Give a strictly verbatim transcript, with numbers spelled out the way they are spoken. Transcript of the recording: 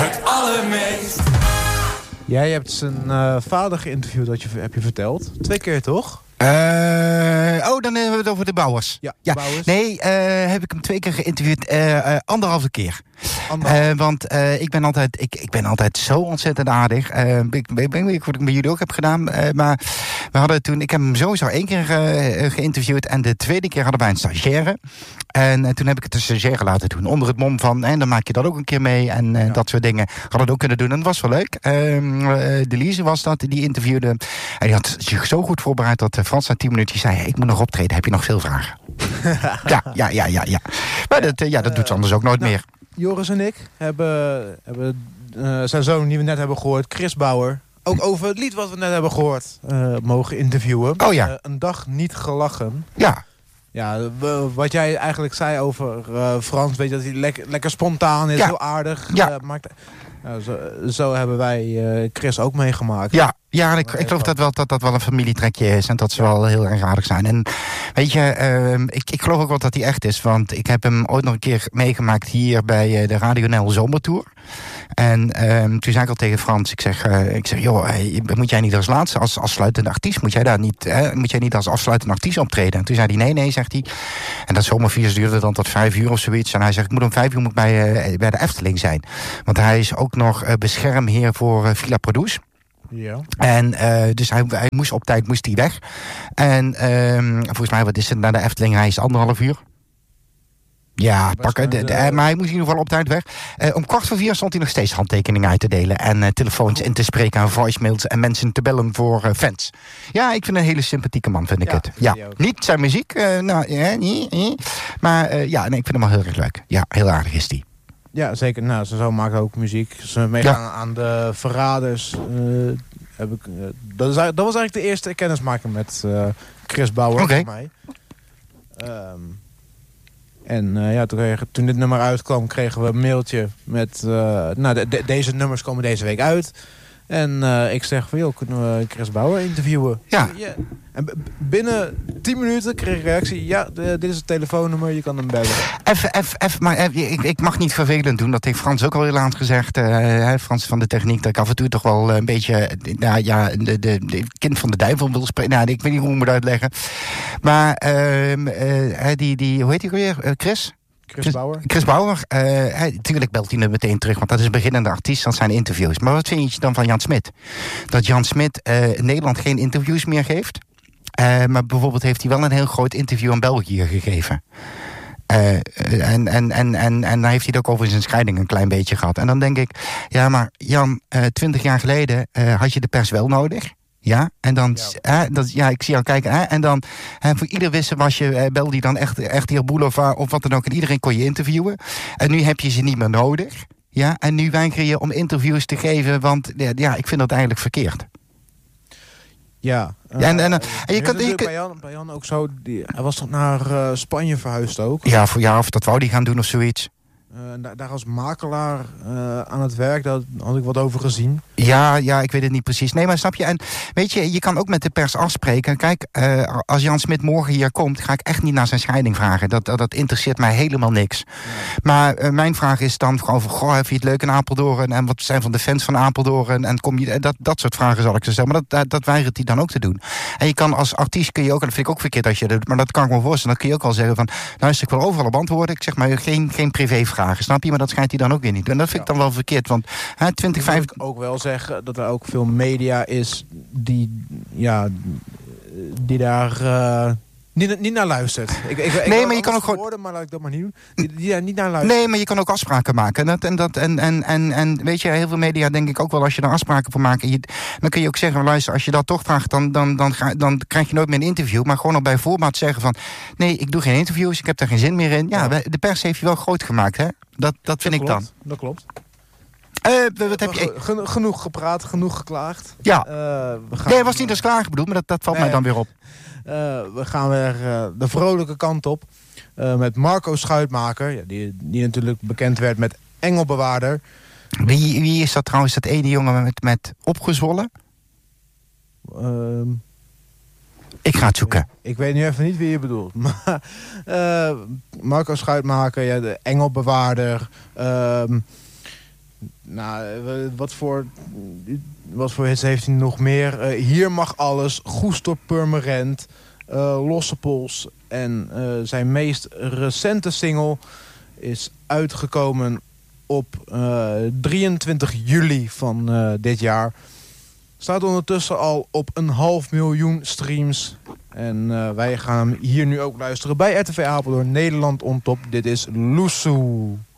het allermeest. Jij hebt zijn uh, vader geïnterviewd, dat je, heb je verteld. Twee keer, toch? Uh, oh, dan hebben we het over de Bouwers. Ja, ja. Bouwers. Nee, uh, heb ik hem twee keer geïnterviewd. Uh, uh, anderhalve keer. Anderhalf. Uh, want uh, ik, ben altijd, ik, ik ben altijd zo ontzettend aardig. Uh, ik weet niet wat ik bij jullie ook heb gedaan. Uh, maar we hadden toen, ik heb hem sowieso één keer uh, geïnterviewd. En de tweede keer hadden wij een stagiaire. En uh, toen heb ik het de stagiaire laten doen. Onder het mom van, en dan maak je dat ook een keer mee. En uh, ja. dat soort dingen. Hadden het ook kunnen doen. En dat was wel leuk. Uh, uh, Delise was dat, die interviewde. En die had zich zo goed voorbereid dat uh, Frans na tien minuten zei, hey, ik moet nog optreden. Heb je nog veel vragen? ja, ja, ja, ja, ja. Maar dat, uh, ja, dat doet ze anders ook nooit nou, meer. Joris en ik hebben, hebben uh, zijn zoon die we net hebben gehoord, Chris Bauer, ook over het lied wat we net hebben gehoord, uh, mogen interviewen. Oh ja. Uh, een dag niet gelachen. Ja. Ja, wat jij eigenlijk zei over uh, Frans, weet je, dat hij lekker, lekker spontaan is, ja. heel aardig. Ja. Uh, maakt, nou, zo, zo hebben wij uh, Chris ook meegemaakt. Ja, ja, en ik, ik geloof dat, wel, dat dat wel een familietrekje is en dat ze wel heel erg aardig zijn. En weet je, uh, ik, ik geloof ook wel dat hij echt is, want ik heb hem ooit nog een keer meegemaakt hier bij uh, de Radio Nel Zomertour. En um, toen zei ik al tegen Frans, ik zeg, uh, ik zeg joh, hey, moet jij niet als laatste, als afsluitende artiest, moet jij daar niet, hè, moet jij niet als afsluitende artiest optreden? En toen zei hij, nee, nee, zegt hij. En dat zomervier duurde dan tot vijf uur of zoiets. En hij zegt, ik moet om vijf uur moet bij, uh, bij de Efteling zijn. Want hij is ook nog uh, beschermheer voor uh, Villa Produce. Ja. En uh, dus hij, hij moest op tijd moest hij weg. En um, volgens mij, wat is het, naar de Efteling reis anderhalf uur? Ja, pakken. De, de, maar hij moest in ieder geval op tijd weg. Uh, om kwart voor vier stond hij nog steeds handtekeningen uit te delen. En uh, telefoons in te spreken aan voicemails. En mensen te bellen voor uh, fans. Ja, ik vind een hele sympathieke man, vind ik ja, het. Ja, niet zijn muziek. Uh, nou, eh, nee, nee. Maar uh, ja, nee, ik vind hem wel heel erg leuk. Ja, heel aardig is die. Ja, zeker. Nou, zijn zoon maakt ook muziek. Ze meegaan ja. aan de Verraders. Uh, heb ik, uh, dat, is, dat was eigenlijk de eerste kennismaking met uh, Chris Bauer okay. voor mij. Um, en uh, ja, toen, kregen, toen dit nummer uitkwam, kregen we een mailtje met... Uh, nou, de, de, deze nummers komen deze week uit. En uh, ik zeg van, joh, kunnen we Chris Bauer interviewen? Ja. ja. En b- binnen tien minuten kreeg ik reactie. Ja, de, dit is het telefoonnummer, je kan hem bellen. Even, even, even, maar even, ik, ik mag niet vervelend doen. Dat heeft Frans ook al heel laat gezegd. Uh, Frans van de techniek, dat ik af en toe toch wel een beetje... Nou ja, de, de, de kind van de duivel wil spreken. Nou, ik weet niet hoe ik moet uitleggen. Maar uh, uh, die, die, hoe heet hij weer? Uh, Chris? Chris Bauer. Chris Bauer, uh, hij, natuurlijk belt hij er meteen terug, want dat is een beginnende artiest, dat zijn interviews. Maar wat vind je dan van Jan Smit? Dat Jan Smit uh, in Nederland geen interviews meer geeft. Uh, maar bijvoorbeeld heeft hij wel een heel groot interview aan België gegeven. Uh, en, en, en, en, en dan heeft hij het ook over zijn scheiding een klein beetje gehad. En dan denk ik, ja maar Jan, twintig uh, jaar geleden uh, had je de pers wel nodig. Ja, en dan, ja. Hè, dat, ja, ik zie jou kijken. Hè, en dan, hè, voor ieder wisse was je, eh, belde je dan echt, echt hier Boulevard of wat dan ook. En iedereen kon je interviewen. En nu heb je ze niet meer nodig. Ja, en nu weiger je om interviews te geven, want ja, ik vind dat eigenlijk verkeerd. Ja, uh, ja en, en, en je kan, je bij, Jan, bij Jan ook zo, die, hij was toch naar uh, Spanje verhuisd ook? Ja, voor ja, of dat wou die gaan doen of zoiets. Uh, daar, daar als makelaar uh, aan het werk, daar had ik wat over gezien. Ja, ja, ik weet het niet precies. Nee, maar snap je, en weet je, je kan ook met de pers afspreken. Kijk, uh, als Jan Smit morgen hier komt, ga ik echt niet naar zijn scheiding vragen. Dat, dat, dat interesseert mij helemaal niks. Ja. Maar uh, mijn vraag is dan gewoon van, goh, heb je het leuk in Apeldoorn? En wat zijn van de fans van Apeldoorn? En kom je, dat, dat soort vragen zal ik ze stellen. Maar dat, dat, dat weigert hij dan ook te doen. En je kan als artiest, kun je ook, en dat vind ik ook verkeerd als je dat doet, maar dat kan ik me voorstellen. Dan kun je ook al zeggen van, luister, ik wil overal op antwoorden. Ik zeg maar, geen, geen privévragen, snap je? Maar dat schijnt hij dan ook weer niet. En dat vind ik dan wel verkeerd, want hè, twintig, vijf... Ik ook wel zeggen dat er ook veel media is die, ja, die daar uh, niet, niet naar luistert. Ik, ik, ik nee, maar je kan ook gewoon... Woorden, maar laat ik dat maar niet doen. Die, die daar niet naar luistert. Nee, maar je kan ook afspraken maken. En, dat, en, dat, en, en, en, en weet je, heel veel media denk ik ook wel, als je daar afspraken voor maakt, je, dan kun je ook zeggen, luister, als je dat toch vraagt, dan, dan, dan, ga, dan krijg je nooit meer een interview. Maar gewoon al bij voorbaat zeggen van, nee, ik doe geen interviews, ik heb daar geen zin meer in. Ja, de pers heeft je wel groot gemaakt, hè? Dat, dat vind dat ik klopt, dan. Dat klopt. Uh, wat heb je... Gen, genoeg gepraat, genoeg geklaagd. Ja. Uh, we gaan, nee, was niet als klagen bedoeld, maar dat, dat valt nee, mij dan weer op. Uh, we gaan weer uh, de vrolijke kant op. Uh, met Marco Schuitmaker, ja, die, die natuurlijk bekend werd met Engelbewaarder. Wie, wie is dat trouwens, dat ene jongen met, met opgezwollen? Uh, ik ga het zoeken. Ik, ik weet nu even niet wie je bedoelt. Maar uh, Marco Schuitmaker, ja, de Engelbewaarder. Uh, Nou, eh, wat voor, wat voor hits heeft hij nog meer? Eh, Hier mag alles, Goestor Purmerend, uh, Losse Pols. En uh, zijn meest recente single is uitgekomen op uh, drieëntwintig juli van uh, dit jaar. Staat ondertussen al op een half miljoen streams. En uh, wij gaan hem hier nu ook luisteren bij R T V Apeldoorn, Nederland on top. Dit is Loesoe.